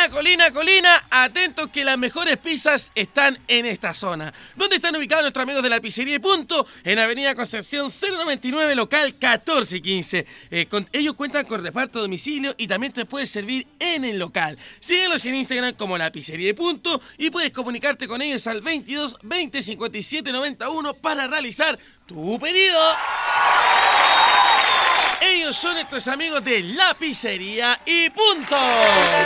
Colina, atentos que las mejores pizzas están en esta zona. ¿Dónde están ubicados nuestros amigos de la Pizzería y Punto? En Avenida Concepción 099, local 1415. Ellos cuentan con reparto a domicilio y también te puedes servir en el local. Síguenos en Instagram como la Pizzería y Punto y puedes comunicarte con ellos al 22 20 57 91 para realizar tu pedido. Ellos son nuestros amigos de la Pizzería y Punto.